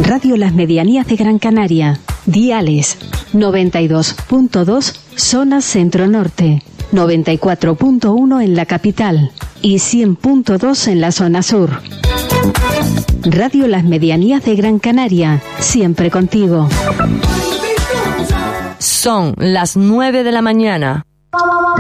Radio Las Medianías de Gran Canaria. Diales 92.2 zona centro-norte, 94.1 en la capital y 100.2 en la zona sur. Radio Las Medianías de Gran Canaria, siempre contigo. Son las 9 de la mañana.